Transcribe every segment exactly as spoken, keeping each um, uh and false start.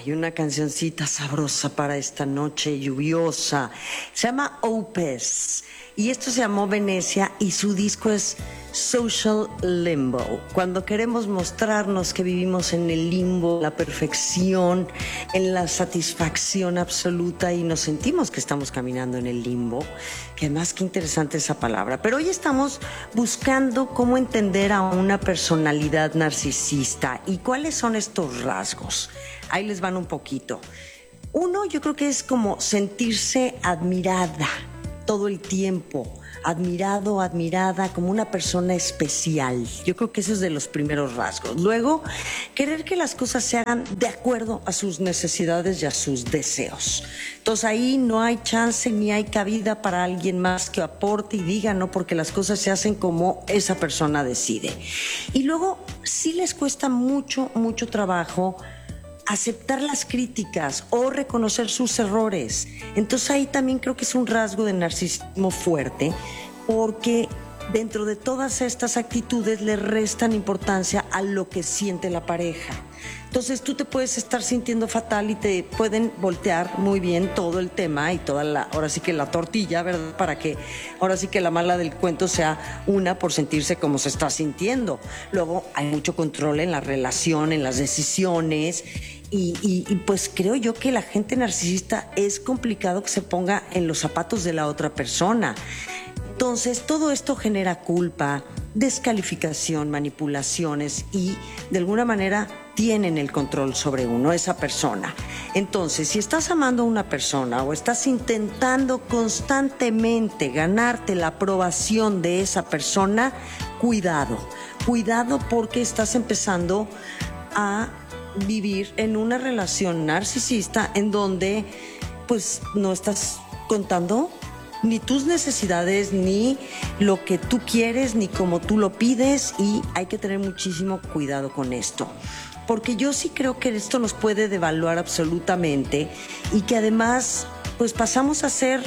Hay una cancioncita sabrosa para esta noche lluviosa. Se llama Opus. Y esto se llamó Venecia y su disco es Social Limbo. Cuando queremos mostrarnos que vivimos en el limbo, la perfección, en la satisfacción absoluta y nos sentimos que estamos caminando en el limbo, que además qué interesante esa palabra. Pero hoy estamos buscando cómo entender a una personalidad narcisista y cuáles son estos rasgos. Ahí les van un poquito. Uno, yo creo que es como sentirse admirada todo el tiempo, admirado, admirada, como una persona especial. Yo creo que ese es de los primeros rasgos. Luego, querer que las cosas se hagan de acuerdo a sus necesidades y a sus deseos. Entonces ahí no hay chance ni hay cabida para alguien más que aporte y diga, no, porque las cosas se hacen como esa persona decide. Y luego, sí les cuesta mucho, mucho trabajo aceptar las críticas o reconocer sus errores. Entonces ahí también creo que es un rasgo de narcisismo fuerte, porque dentro de todas estas actitudes le restan importancia a lo que siente la pareja. Entonces tú te puedes estar sintiendo fatal y te pueden voltear muy bien todo el tema y toda la, ahora sí que la tortilla, ¿verdad? Para que ahora sí que la mala del cuento sea una por sentirse como se está sintiendo. Luego hay mucho control en la relación, en las decisiones y, y, y pues creo yo que la gente narcisista es complicado que se ponga en los zapatos de la otra persona. Entonces, todo esto genera culpa, descalificación, manipulaciones y, de alguna manera, tienen el control sobre uno, esa persona. Entonces, si estás amando a una persona o estás intentando constantemente ganarte la aprobación de esa persona, cuidado. Cuidado porque estás empezando a vivir en una relación narcisista en donde, pues, no estás contando ni tus necesidades, ni lo que tú quieres, ni como tú lo pides, y hay que tener muchísimo cuidado con esto. Porque yo sí creo que esto nos puede devaluar absolutamente y que además, pues pasamos a ser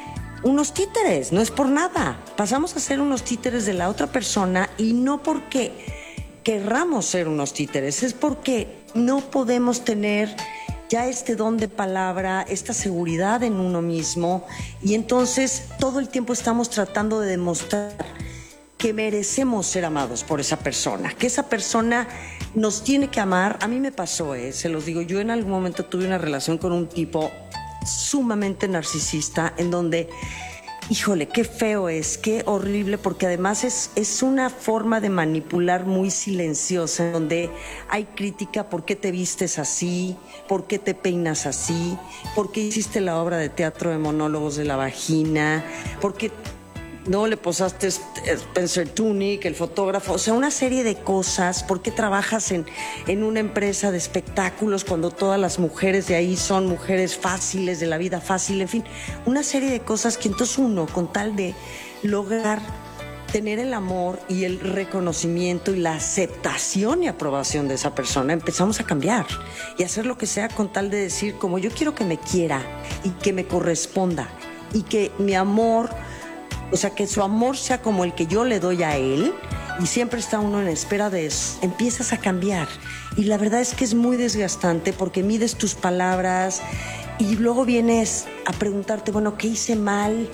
unos títeres, no es por nada. Pasamos a ser unos títeres de la otra persona y no porque querramos ser unos títeres, es porque no podemos tener ya este don de palabra, esta seguridad en uno mismo, y entonces todo el tiempo estamos tratando de demostrar que merecemos ser amados por esa persona, que esa persona nos tiene que amar. A mí me pasó, eh, se los digo, yo en algún momento tuve una relación con un tipo sumamente narcisista en donde, híjole, qué feo es, qué horrible, porque además es, es una forma de manipular muy silenciosa, en donde hay crítica, ¿por qué te vistes así? ¿Por qué te peinas así? ¿Por qué hiciste la obra de teatro de monólogos de la vagina? ¿Por qué no le posaste Spencer Tunick, el fotógrafo? O sea, una serie de cosas. ¿Por qué trabajas en, en una empresa de espectáculos cuando todas las mujeres de ahí son mujeres fáciles, de la vida fácil? En fin, una serie de cosas que entonces uno, con tal de lograr tener el amor y el reconocimiento y la aceptación y aprobación de esa persona, empezamos a cambiar y hacer lo que sea con tal de decir, como yo quiero que me quiera y que me corresponda y que mi amor, o sea, que su amor sea como el que yo le doy a él, y siempre está uno en espera de eso, empiezas a cambiar. Y la verdad es que es muy desgastante porque mides tus palabras y luego vienes a preguntarte, bueno, ¿qué hice mal?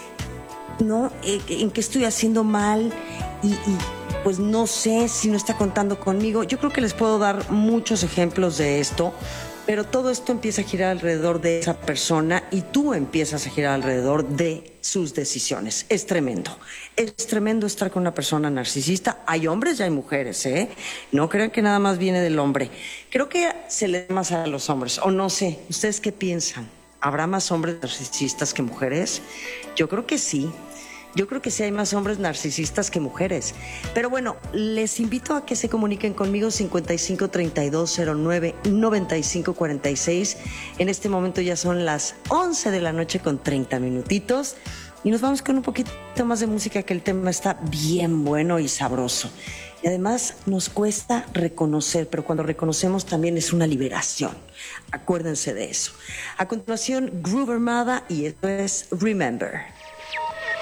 ¿No? ¿En qué estoy haciendo mal? Y, y pues no sé si no está contando conmigo. Yo creo que les puedo dar muchos ejemplos de esto, pero todo esto empieza a girar alrededor de esa persona y tú empiezas a girar alrededor de sus decisiones. Es tremendo. Es tremendo estar con una persona narcisista. Hay hombres y hay mujeres, ¿eh? No crean que nada más viene del hombre. Creo que se le da más a los hombres, o no sé. ¿Ustedes qué piensan? ¿Habrá más hombres narcisistas que mujeres? Yo creo que sí. Yo creo que sí hay más hombres narcisistas que mujeres. Pero bueno, les invito a que se comuniquen conmigo cincuenta y cinco treinta y dos cero nueve noventa y cinco cuarenta y seis. En este momento ya son las once de la noche con treinta minutitos. Y nos vamos con un poquito más de música, que el tema está bien bueno y sabroso. Y además nos cuesta reconocer, pero cuando reconocemos también es una liberación. Acuérdense de eso. A continuación, Groove Armada, y esto es Remember.